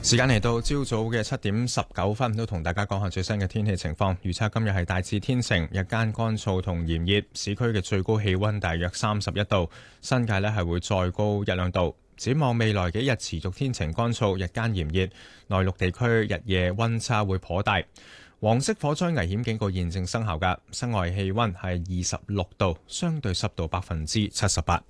時間嚟到朝早嘅7:19，都同大家講下最新嘅天氣情況。預測今日係大致天晴，日間乾燥同炎熱，市區嘅最高氣溫大約31度，新界呢係會再高1-2度。展望未來幾日持續天晴乾燥，日間炎熱，內陸地區日夜溫差會頗大。黃色火災危險警告現正生效㗎，室外氣溫係26度，相對濕度78%。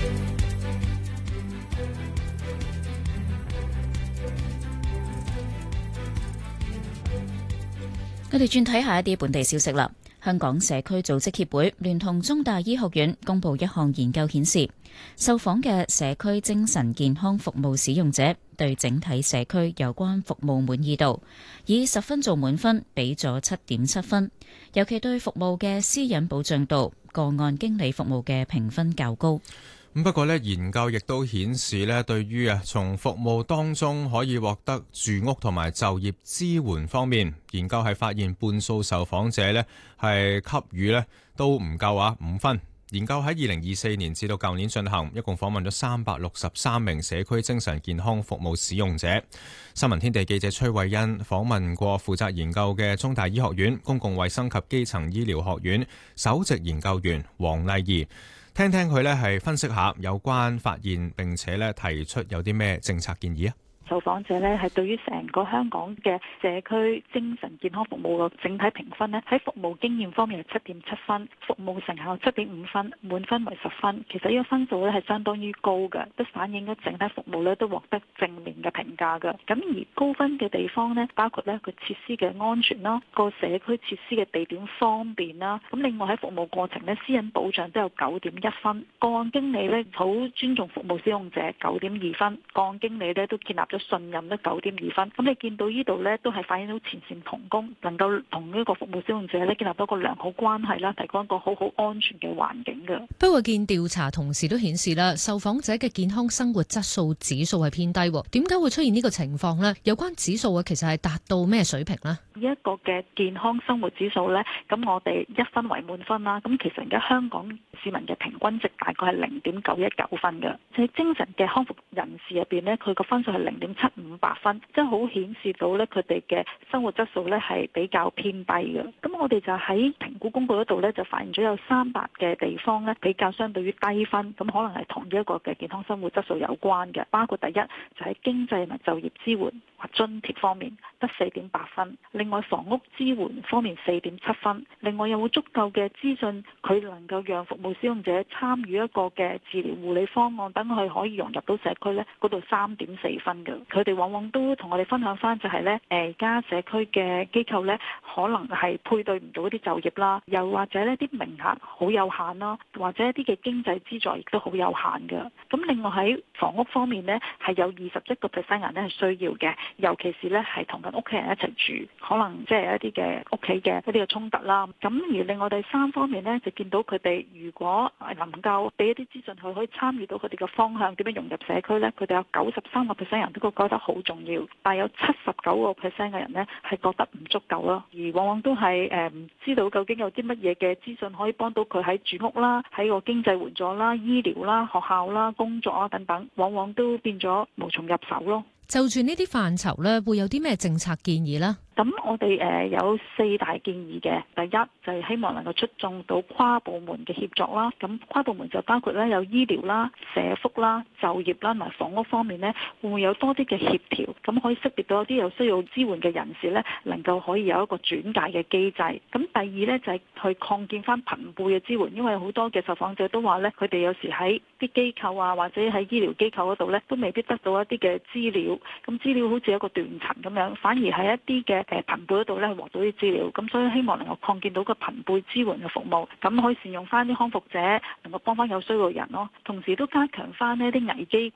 我哋轉睇下一啲本地消息啦。香港社區組織協會聯同中大醫學院公布一項研究顯示，受訪嘅社區精神健康服務使用者對整體社區有關服務滿意度以10分做滿分，俾咗7.7分。尤其對服務嘅私隱保障度、個案經理服務嘅評分較高。 不過研究亦都顯示對於從服務當中可以獲得住屋同埋就業支援方面，研究係發現半數受訪者係給予都唔夠5分。研究喺2024年至到舊年進行，一共訪問咗363名社區精神健康服務使用者。新聞天地記者崔慧欣訪問過負責研究嘅中大醫學院公共衛生及基層醫療學院首席研究員黃麗儀，聽聽佢係分析下有關發現，並且提出有啲咩政策建議啊。 受訪者呢係對於成個香港嘅社區精神健康服務嘅整體評分呢，喺服務經驗方面係7.7分，服務成效7.5分，滿分為10分。其實呢個分數呢係相當於高嘅，都反映咗整體服務呢都獲得正面嘅評價嘅。咁而高分嘅地方呢，包括呢個設施嘅安全啦，個社區設施嘅地點方便啦。咁另外喺服務過程呢，私隱保障都有9.1分。個案經理呢好尊重服務使用者9.2分，個案經理呢都建立咗信任咧9.2分，咁你見到呢度呢都係反映到前線同工能夠同呢個服務使用者呢建立到一個良好關係啦，提供一個好好安全嘅環境嘅。 不過見調查同時都顯示啦，受訪者嘅健康生活質素指數係偏低，點解會出現呢個情況呢？有關指數其實係達到咩水平呢？ 呢一個嘅健康生活指數呢，咁我哋1分為滿分啦。咁其實而家香港市民嘅平均值大概係0.919分嘅，喺精神嘅康復人士入邊呢，佢個分數係0.758分，即係好顯示到呢，佢哋嘅生活質素呢係比較偏低嘅。咁我哋就喺評估公告嗰度呢，就發現咗有300嘅地方呢比較相對於低分，咁可能係同呢一個嘅健康生活質素有關嘅。包括第一就喺經濟同埋就業支援或津貼方面得4.8分，另外房屋支援方面4.7分，另外有冇足夠嘅資訊，佢能夠讓服務使用者參與一個嘅治療護理方案，等佢可以融入到社區呢，嗰度3.4分嘅。佢哋往往都同我哋分享翻就係呢，而家社區嘅機構呢，可能係配對唔到一啲就業啦，又或者呢啲名額好有限啦，或者一啲嘅經濟資助亦都好有限嘅。咁另外喺房屋方面呢，係有21% 人呢係需要嘅，尤其是呢係同緊屋企人一齊住，可能即係一啲嘅屋企嘅一啲嘅衝突啦。咁而另外第3方面呢，就見到佢哋如果能夠俾一啲資訊佢可以參與到佢哋嘅方向點樣融入社區呢，佢哋有93% 人都覺得好重要，但有79% 嘅人呢係覺得唔足夠咯，而往往都係唔知道究竟有啲乜嘢嘅資訊可以幫到佢喺住屋啦、喺個經濟援助啦、醫療啦、學校啦、工作啊等等，往往都變咗無從入手咯。 就住呢啲範疇呢，會有啲咩政策建議呢？ 咁我哋有4大建議嘅。第一就係希望能夠促進到跨部門嘅協作啦。咁跨部門就包括咧有醫療啦、社福啦、就業啦同埋房屋方面呢，會唔會有多啲嘅協調？咁可以識別到一啲有需要支援嘅人士呢，能夠可以有一個轉介嘅機制。咁第二呢，就係去擴建翻朋輩嘅支援，因為好多嘅受訪者都話呢，佢哋有時喺啲機構啊或者喺醫療機構嗰度呢，都未必得到一啲嘅資料。咁資料好似一個斷層咁樣，反而喺一啲嘅朋輩嗰度咧獲到啲資料，咁所以希望能夠擴建到個朋輩支援嘅服務，咁可以善用翻啲康復者，能夠幫翻有需要嘅人咯。同時都加強翻呢啲危機